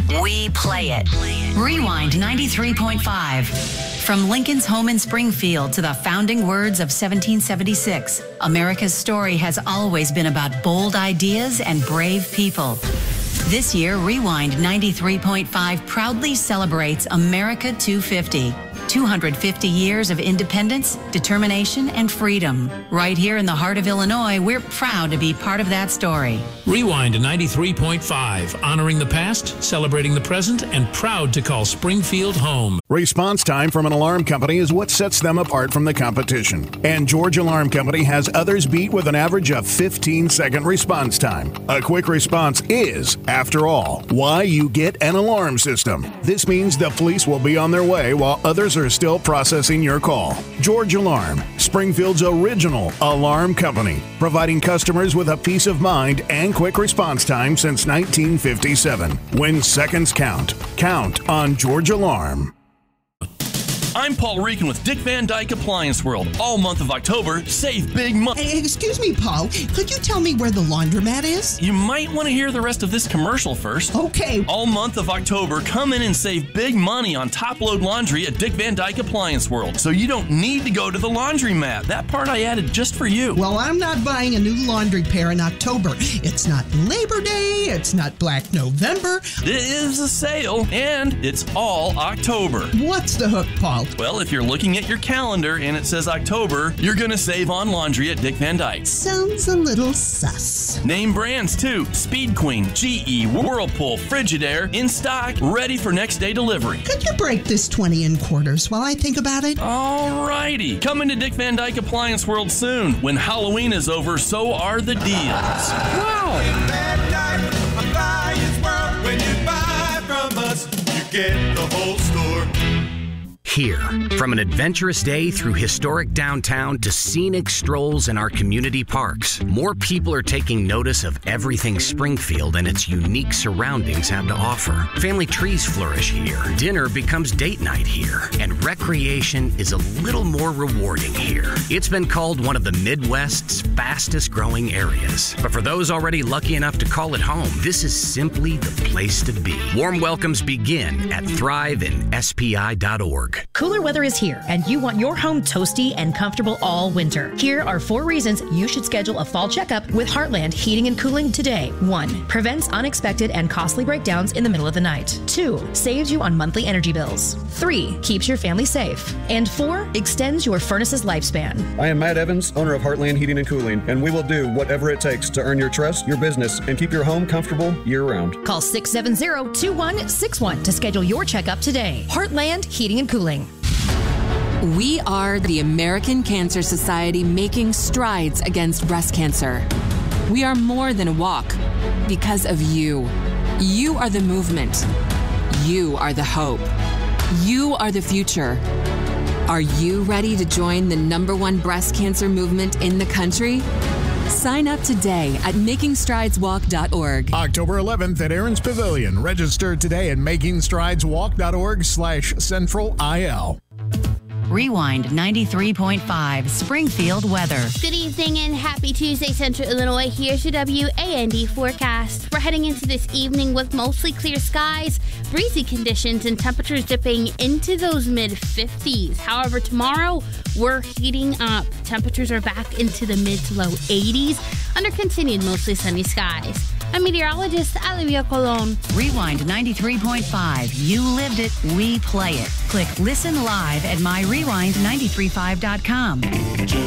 We play it. Rewind 93.5. From Lincoln's home in Springfield to the founding words of 1776, America's story has always been about bold ideas and brave people. This year, Rewind 93.5 proudly celebrates America 250. 250 years of independence, determination, and freedom. Right here in the heart of Illinois, we're proud to be part of that story. Rewind 93.5, honoring the past, celebrating the present, and proud to call Springfield home. Response time from an alarm company is what sets them apart from the competition. And George Alarm Company has others beat with an average of 15-second response time. A quick response is, after all, why you get an alarm system. This means the police will be on their way while others are still processing your call. George Alarm, Springfield's original alarm company, providing customers with a peace of mind and quick response time since 1957. When seconds count, count on George Alarm. I'm Paul Reekin with Dick Van Dyke Appliance World. All month of October, save big money. Hey, excuse me, Paul. Could you tell me where the laundromat is? You might want to hear the rest of this commercial first. Okay. All month of October, come in and save big money on top-load laundry at Dick Van Dyke Appliance World. So you don't need to go to the laundromat. That part I added just for you. Well, I'm not buying a new laundry pair in October. It's not Labor Day. It's not Black November. It is a sale, and it's all October. What's the hook, Paul? Well, if you're looking at your calendar and it says October, you're going to save on laundry at Dick Van Dyke. Sounds a little sus. Name brands too. Speed Queen, GE, Whirlpool, Frigidaire, in stock, ready for next day delivery. Could you break this 20 in quarters while I think about it? Alrighty. Coming to Dick Van Dyke Appliance World soon. When Halloween is over, so are the deals. Wow! Van Dyke Appliance World, when you buy from us, you get the whole store. Here, from an adventurous day through historic downtown to scenic strolls in our community parks, more people are taking notice of everything Springfield and its unique surroundings have to offer. Family trees flourish here, dinner becomes date night here, and recreation is a little more rewarding here. It's been called one of the Midwest's fastest growing areas. But for those already lucky enough to call it home, this is simply the place to be. Warm welcomes begin at thriveinspi.org. Cooler weather is here, and you want your home toasty and comfortable all winter. Here are 4 reasons you should schedule a fall checkup with Heartland Heating and Cooling today. 1. Prevents unexpected and costly breakdowns in the middle of the night. 2. Saves you on monthly energy bills. 3. Keeps your family safe. And 4. Extends your furnace's lifespan. I am Matt Evans, owner of Heartland Heating and Cooling, and we will do whatever it takes to earn your trust, your business, and keep your home comfortable year-round. Call 670-2161 to schedule your checkup today. Heartland Heating and Cooling. We are the American Cancer Society, making strides against breast cancer. We are more than a walk because of you. You are the movement. You are the hope. You are the future. Are you ready to join the #1 breast cancer movement in the country? Sign up today at makingstrideswalk.org. October 11th at Aaron's Pavilion. Register today at makingstrideswalk.org/CentralIL. Rewind 93.5 Springfield weather. Good evening and happy Tuesday, Central Illinois. Here's your WAND forecast. We're heading into this evening with mostly clear skies, breezy conditions, and temperatures dipping into those mid-50s. However, tomorrow we're heating up. Temperatures are back into the mid to low 80s under continued mostly sunny skies. I'm meteorologist Olivia Colon. Rewind 93.5. You lived it. We play it. Click Listen Live at myrewind935.com.